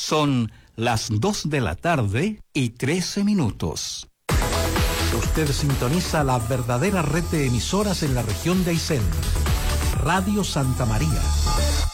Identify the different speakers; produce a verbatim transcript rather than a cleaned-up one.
Speaker 1: Son las dos de la tarde y trece minutos. Usted sintoniza la verdadera red de emisoras en la región de Aysén. Radio Santa María.